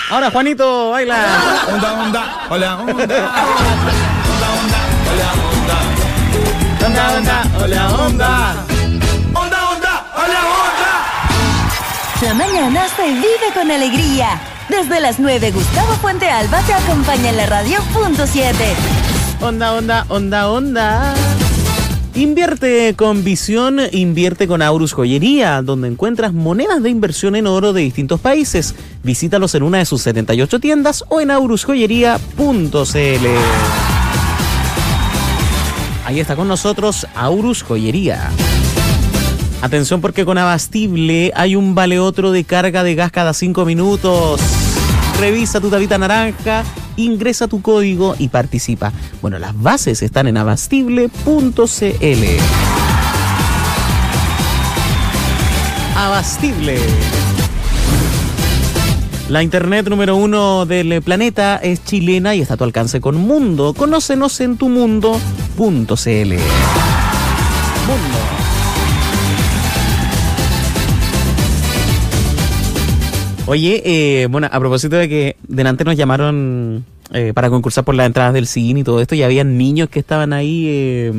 Ahora, Juanito, baila. Onda, onda, hola, onda. Onda, hola, onda. Onda, onda, hola, onda. Onda, onda, hola, onda. La mañana se vive con alegría. Desde las 9, Gustavo Puente Alba te acompaña en la radio .7. Onda, onda, onda, onda. Invierte con visión, invierte con Aurus Joyería, donde encuentras monedas de inversión en oro de distintos países. Visítalos en una de sus 78 tiendas o en aurusjoyería.cl. Ahí está con nosotros Aurus Joyería. Atención porque con Abastible hay un vale otro de carga de gas cada 5 minutos. Revisa tu tapita naranja, ingresa tu código y participa. Bueno, las bases están en abastible.cl. Abastible. La internet número 1 del planeta es chilena y está a tu alcance con Mundo. Conócenos en tumundo.cl. Mundo. Oye, bueno, a propósito de que delante nos llamaron para concursar por las entradas del cine y todo esto, y habían niños que estaban ahí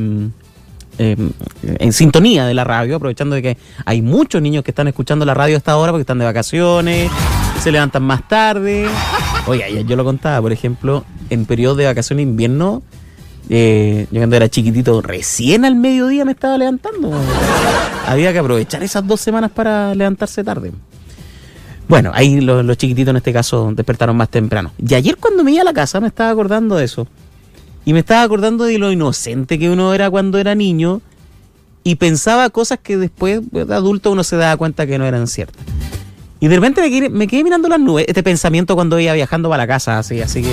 en sintonía de la radio, aprovechando de que hay muchos niños que están escuchando la radio a esta hora porque están de vacaciones, se levantan más tarde. Oye, ayer yo lo contaba, por ejemplo, en periodo de vacaciones de invierno, yo cuando era chiquitito, recién al mediodía me estaba levantando. Había que aprovechar esas 2 semanas para levantarse tarde. Bueno, ahí los chiquititos en este caso despertaron más temprano. Y ayer cuando me iba a la casa me estaba acordando de eso. Y me estaba acordando de lo inocente que uno era cuando era niño y pensaba cosas que después de adulto uno se daba cuenta que no eran ciertas. Y de repente me quedé mirando las nubes. Este pensamiento cuando iba viajando para la casa, así que...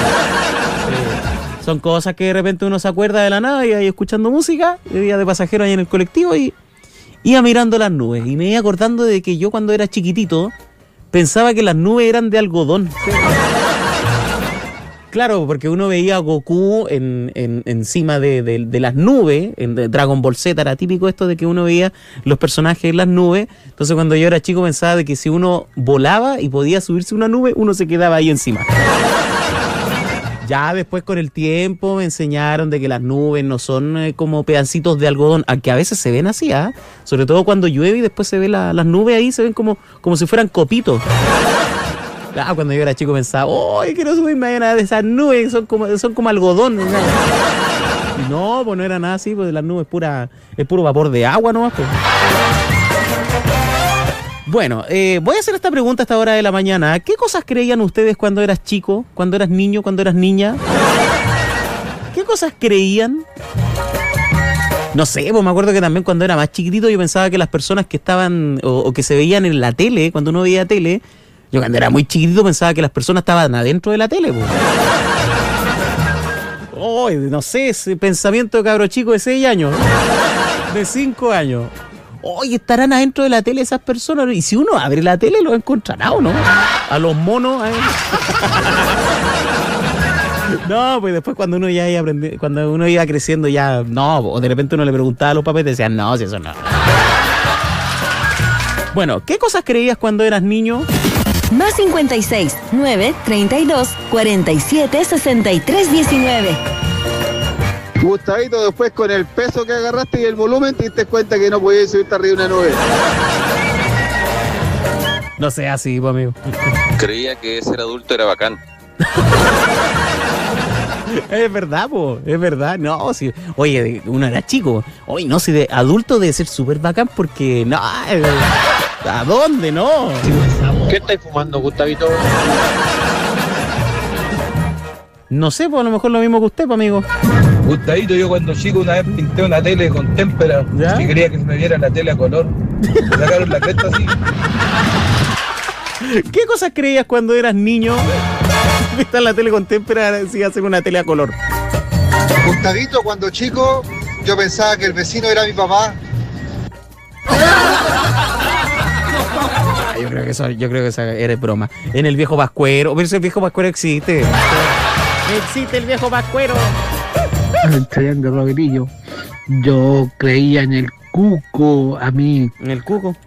son cosas que de repente uno se acuerda de la nada y ahí escuchando música, iba de pasajero ahí en el colectivo y iba mirando las nubes. Y me iba acordando de que yo cuando era chiquitito pensaba que las nubes eran de algodón. Claro, porque uno veía a Goku encima de las nubes. En Dragon Ball Z era típico esto de que uno veía los personajes en las nubes. Entonces cuando yo era chico pensaba de que si uno volaba y podía subirse a una nube, uno se quedaba ahí encima. Ya después con el tiempo me enseñaron de que las nubes no son como pedacitos de algodón, aunque a veces se ven así, sobre todo cuando llueve y después se ve las nubes ahí, se ven como si fueran copitos. Cuando yo era chico pensaba, ¡ay, quiero subirme a una de esas nubes! Son como algodón. No, pues no era nada así, pues las nubes es puro vapor de agua nomás, pues. Bueno, voy a hacer esta pregunta a esta hora de la mañana. ¿Qué cosas creían ustedes cuando eras chico, cuando eras niño, cuando eras niña? ¿Qué cosas creían? No sé, pues me acuerdo que también cuando era más chiquitito yo pensaba que las personas que estaban o que se veían en la tele, cuando uno veía tele, yo cuando era muy chiquitito pensaba que las personas estaban adentro de la tele, pues. No sé, ese pensamiento de cabro chico de 6 años, de 5 años. Oye, estarán adentro de la tele esas personas. Y si uno abre la tele, los encontrará, ¿o no? A los monos. No, pues después cuando uno ya iba aprendiendo, cuando uno iba creciendo ya, no, o de repente uno le preguntaba a los papás y decían, no, si eso no. Bueno, ¿qué cosas creías cuando eras niño? Más 56 9 32 47 63 19. Gustavito, después con el peso que agarraste y el volumen te diste cuenta que no podías subirte arriba de una nube. No sé, así, pues, amigo. Creía que ser adulto era bacán. Es verdad, po, es verdad. No, si, oye, uno era chico. Oye, no, si de adulto debe ser súper bacán porque, no, ¿a dónde, no? ¿Qué estáis fumando, Gustavito? No sé, pues a lo mejor lo mismo que usted, pues, amigo. Gustavito, yo cuando chico una vez pinté una tele con témpera, que quería que se me viera la tele a color. Me sacaron la cresta así. ¿Qué cosas creías cuando eras niño? Está en la tele con témpera, si hacen una tele a color. Gustavito, cuando chico, yo pensaba que el vecino era mi papá. Yo creo que esa era broma. En el viejo Pascuero, pero ese viejo Pascuero existe. Existe el viejo Pascuero. Triángulo Roguerillo. Yo creía en el cuco, a mí. ¿En el cuco?